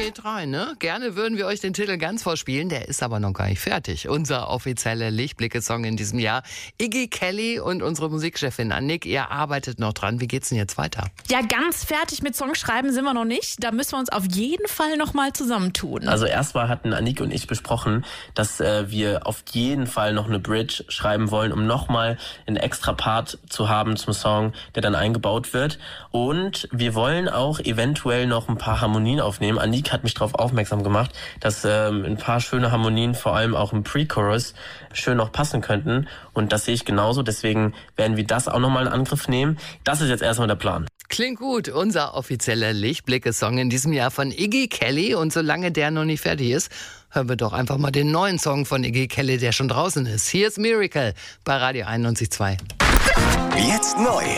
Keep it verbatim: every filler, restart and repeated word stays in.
Seht rein, ne? Gerne würden wir euch den Titel ganz vorspielen, der ist aber noch gar nicht fertig. Unser offizieller Lichtblicke-Song in diesem Jahr. Iggy Kelly und unsere Musikchefin Annik, ihr arbeitet noch dran. Wie geht's denn jetzt weiter? Ja, ganz fertig mit Songschreiben sind wir noch nicht. Da müssen wir uns auf jeden Fall noch mal zusammentun. Also erstmal hatten Annik und ich besprochen, dass äh, wir auf jeden Fall noch eine Bridge schreiben wollen, um nochmal einen extra Part zu haben zum Song, der dann eingebaut wird. Und wir wollen auch eventuell noch ein paar Harmonien aufnehmen. Annik hat mich darauf aufmerksam gemacht, dass ähm, ein paar schöne Harmonien, vor allem auch im Pre-Chorus, schön noch passen könnten. Und das sehe ich genauso. Deswegen werden wir das auch nochmal in Angriff nehmen. Das ist jetzt erstmal der Plan. Klingt gut. Unser offizieller Lichtblicke-Song in diesem Jahr von Iggy Kelly. Und solange der noch nicht fertig ist, hören wir doch einfach mal den neuen Song von Iggy Kelly, der schon draußen ist. Hier ist Miracle bei Radio einundneunzig Komma zwei. Jetzt neu